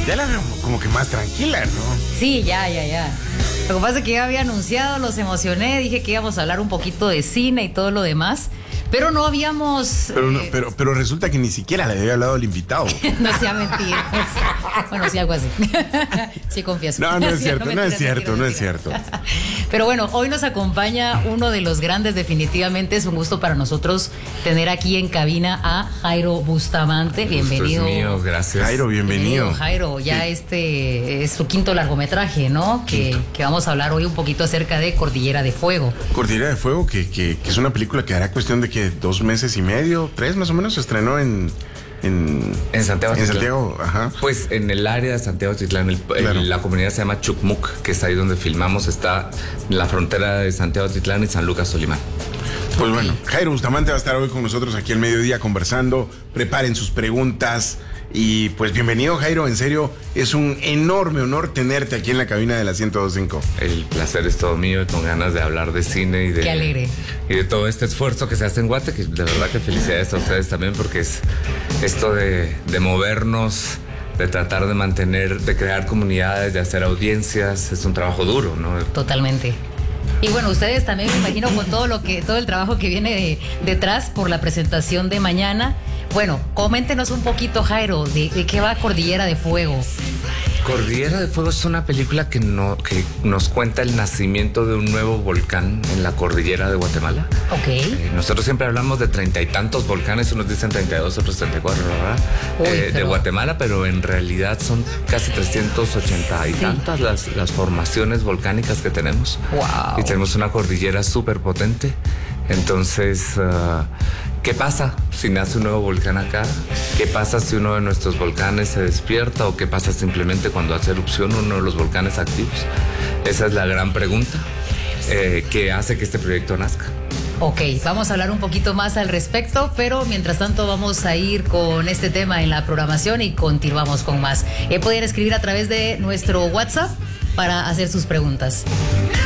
Ya la veo como que más tranquila, ¿no? Sí, ya. Lo que pasa es que ya había anunciado, los emocioné, dije que íbamos a hablar un poquito de cine y todo lo demás, pero no habíamos... Pero resulta que ni siquiera le había hablado al invitado. No sea mentira. Bueno, sí, algo así. Sí, confieso. No es cierto. Pero bueno, hoy nos acompaña uno de los grandes, definitivamente. Es un gusto para nosotros tener aquí en cabina a Jairo Bustamante. Bienvenido. Es mío, gracias. Jairo, bienvenido. Jairo, ya este es su quinto largometraje, ¿no? Que vamos a hablar hoy un poquito acerca de Cordillera de Fuego. Cordillera de Fuego, que es una película que hará cuestión de que 2 meses y medio, 3 más o menos, se estrenó en Santiago. En Santiago, ajá. Pues en el área de Santiago Titlán, Claro. la comunidad se llama Chucmuc, que es ahí donde filmamos, está en la frontera de Santiago Titlán y San Lucas Solimán. Pues bueno, Jairo Bustamante va a estar hoy con nosotros aquí al mediodía conversando. Preparen sus preguntas. Y pues bienvenido, Jairo. En serio, es un enorme honor tenerte aquí en la cabina de la 102.5. El placer es todo mío y con ganas de hablar de cine y de... Qué alegre. Y de todo este esfuerzo que se hace en Guate, que de verdad que felicidades a ustedes también, porque es esto de movernos, de tratar de mantener, de crear comunidades, de hacer audiencias, es un trabajo duro, ¿no? Totalmente. Y bueno, ustedes también me imagino con todo el trabajo que viene detrás por la presentación de mañana. Bueno, coméntenos un poquito, Jairo, de qué va Cordillera de Fuego. Cordillera de Fuego es una película que nos cuenta el nacimiento de un nuevo volcán en la cordillera de Guatemala. Ok. Nosotros siempre hablamos de 30 y tantos volcanes, unos dicen 32, otros 34, ¿verdad? De Guatemala, pero en realidad son casi 380 y tantas las formaciones volcánicas que tenemos. Wow. Y tenemos una cordillera súper potente. Entonces, ¿qué pasa si nace un nuevo volcán acá? ¿Qué pasa si uno de nuestros volcanes se despierta? ¿O qué pasa simplemente cuando hace erupción uno de los volcanes activos? Esa es la gran pregunta que hace que este proyecto nazca. Ok, vamos a hablar un poquito más al respecto, pero mientras tanto vamos a ir con este tema en la programación y continuamos con más. Pueden escribir a través de nuestro WhatsApp para hacer sus preguntas.